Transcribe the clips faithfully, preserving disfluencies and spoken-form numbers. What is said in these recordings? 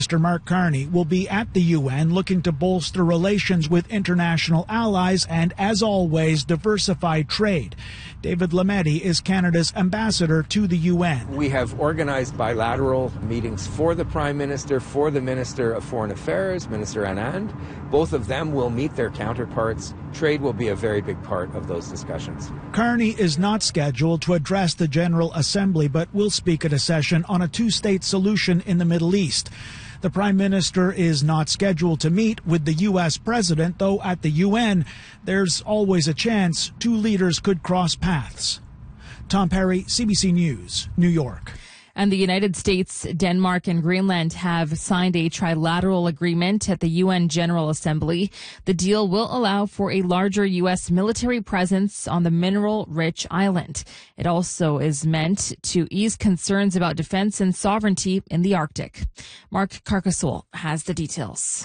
Mister Mark Carney will be at the U N looking to bolster relations with international allies and, as always, diversify trade. David Lametti is Canada's ambassador to the U N. We have organized bilateral meetings for the Prime Minister, for the Minister of Foreign Affairs, Minister Anand. Both of them will meet their counterparts. Trade will be a very big part of those discussions. Carney is not scheduled to address the General Assembly, but will speak at a session on a two-state solution in the Middle East. The Prime Minister is not scheduled to meet with the U S President, though at the U N, there's always a chance two leaders could cross paths. Tom Perry, C B C News, New York. And the United States, Denmark, and Greenland have signed a trilateral agreement at the U N General Assembly. The deal will allow for a larger U S military presence on the mineral-rich island. It also is meant to ease concerns about defense and sovereignty in the Arctic. Mark Carcasole has the details.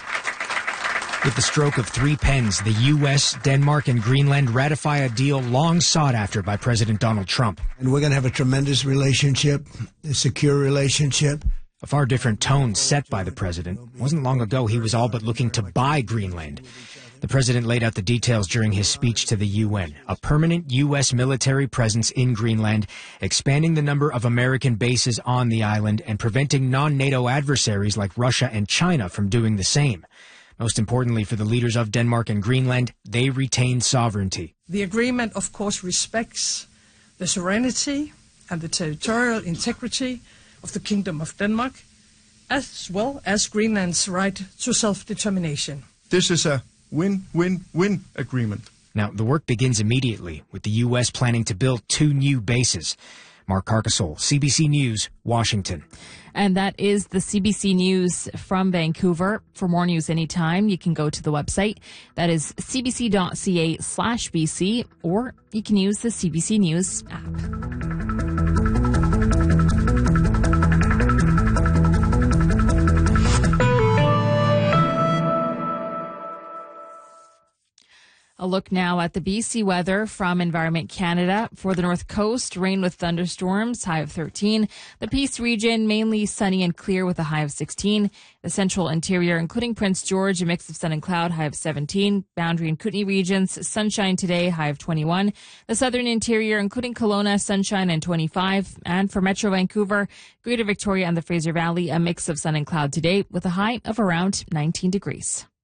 With the stroke of three pens, the U S, Denmark, and Greenland ratify a deal long sought after by President Donald Trump. And we're going to have a tremendous relationship, a secure relationship. A far different tone set by the president. It wasn't long ago he was all but looking to buy Greenland. The president laid out the details during his speech to the U N. A permanent U S military presence in Greenland, expanding the number of American bases on the island, and preventing non-NATO adversaries like Russia and China from doing the same. Most importantly for the leaders of Denmark and Greenland, they retain sovereignty. The agreement, of course, respects the sovereignty and the territorial integrity of the Kingdom of Denmark, as well as Greenland's right to self-determination. This is a win-win-win agreement. Now, the work begins immediately, with the U S planning to build two new bases. Mark Carcasole, C B C News, Washington. And that is the C B C News from Vancouver. For more news anytime, you can go to the website. That is cbc.ca slash BC, or you can use the C B C News app. A look now at the B C weather from Environment Canada. For the North Coast, rain with thunderstorms, high of thirteen. The Peace region, mainly sunny and clear with a high of sixteen. The Central Interior, including Prince George, a mix of sun and cloud, high of seventeen. Boundary and Kootenay regions, sunshine today, high of twenty-one. The Southern Interior, including Kelowna, sunshine and twenty-five. And for Metro Vancouver, Greater Victoria and the Fraser Valley, a mix of sun and cloud today with a high of around nineteen degrees.